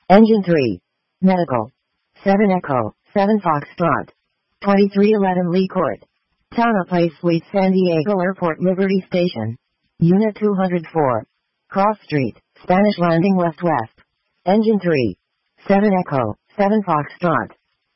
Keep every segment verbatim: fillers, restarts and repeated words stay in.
Engine three. Medical. seven Echo, seven Foxtrot. twenty-three eleven Lee Court. Town of Place Suite San Diego Airport Liberty Station. Unit two hundred four. Cross Street, Spanish Landing West-West. Engine three. seven Echo, seven Foxtrot.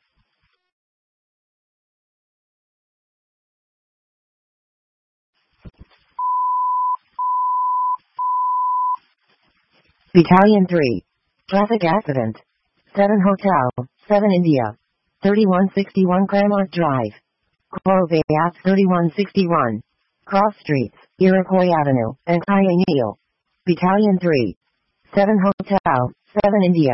Battalion three. Traffic accident. seven Hotel, seven India. thirty-one sixty-one Claremont Drive. Clovia thirty-one sixty-one. Cross Streets, Iroquois Avenue, and Cayenne. Battalion three. seven Hotel, seven India.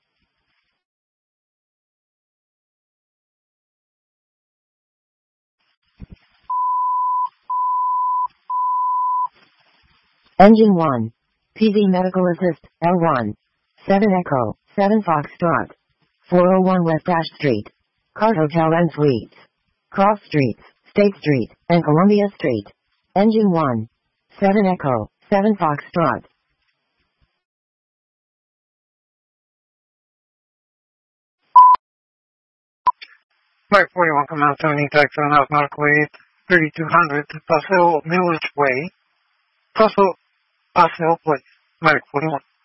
Engine one. P Z Medical Assist, L one. seven Echo, seven Foxtrot. four oh one West Ash Street. Cart Hotel and Suites. Cross Streets, State Street, and Columbia Street. Engine one. seven Echo, seven Foxtrot. Flight forty-one Command seventeen Taxi on House Medical Aid, thirty-two hundred, Paseo Millage Way, Paso, Paseo Place, Medic forty-one.